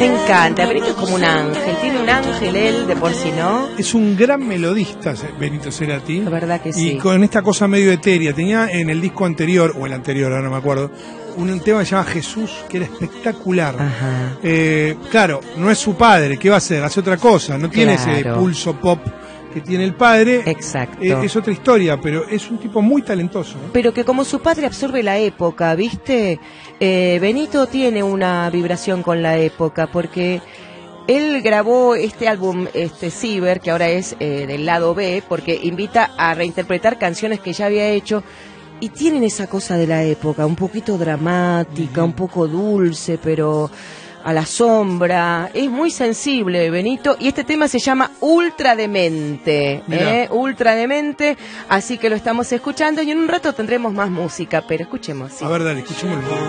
Me encanta, Benito es como un ángel, tiene un ángel él de por sí, ¿no? Es un gran melodista, Benito Cerati. La verdad que sí. Y con esta cosa medio etérea. Tenía en el disco anterior, o el anterior, ahora no me acuerdo, un tema que se llama Jesús, que era espectacular. Ajá. Claro, no es su padre, ¿qué va a hacer? Hace otra cosa, no tiene ese Claro. pulso pop que tiene el padre. Exacto. Es otra historia, pero es un tipo muy talentoso. Pero que como su padre absorbe la época, ¿viste? Benito tiene una vibración con la época, porque él grabó este álbum, Ciber, que ahora es del lado B, porque invita a reinterpretar canciones que ya había hecho, y tienen esa cosa de la época, un poquito dramática, un poco dulce, pero a la sombra. Es muy sensible, Benito, y este tema se llama Ultrademente, Ultrademente, así que lo estamos escuchando y en un rato tendremos más música, pero escuchemos. Sí. A ver, dale, escuchémoslo.